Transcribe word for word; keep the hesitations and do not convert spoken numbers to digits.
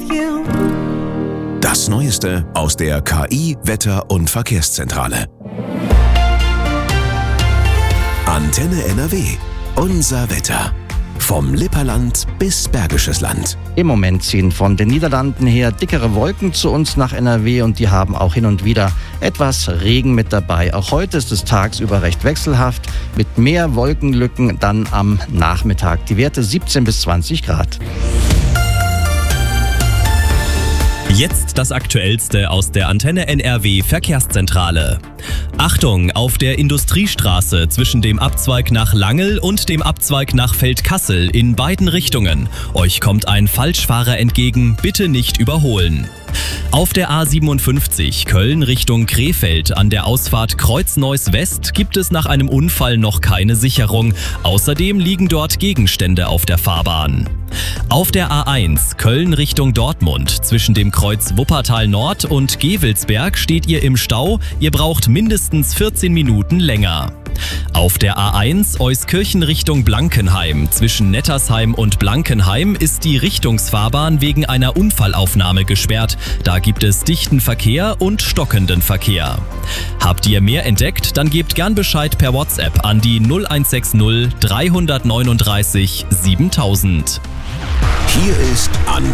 you. Das Neueste aus der K I-, Wetter- und Verkehrszentrale. Antenne N R W. Unser Wetter. Vom Lipperland bis Bergisches Land. Im Moment ziehen von den Niederlanden her dickere Wolken zu uns nach N R W und die haben auch hin und wieder etwas Regen mit dabei. Auch heute ist es tagsüber recht wechselhaft mit mehr Wolkenlücken dann am Nachmittag. Die Werte siebzehn bis zwanzig Grad. Jetzt das Aktuellste aus der Antenne N R W Verkehrszentrale. Achtung, auf der Industriestraße zwischen dem Abzweig nach Langel und dem Abzweig nach Feldkassel in beiden Richtungen. Euch kommt ein Falschfahrer entgegen, bitte nicht überholen. Auf der A siebenundfünfzig Köln Richtung Krefeld an der Ausfahrt Kreuzneuss West gibt es nach einem Unfall noch keine Sicherung. Außerdem liegen dort Gegenstände auf der Fahrbahn. Auf der A eins Köln Richtung Dortmund zwischen dem Kreuz Wuppertal Nord und Gevelsberg steht ihr im Stau. Ihr braucht mindestens vierzehn Minuten länger. Auf der A eins Euskirchen Richtung Blankenheim zwischen Nettersheim und Blankenheim ist die Richtungsfahrbahn wegen einer Unfallaufnahme gesperrt. Da gibt es dichten Verkehr und stockenden Verkehr. Habt ihr mehr entdeckt? Dann gebt gern Bescheid per WhatsApp an die null eins sechs null drei neun drei siebentausend. Hier ist Antenne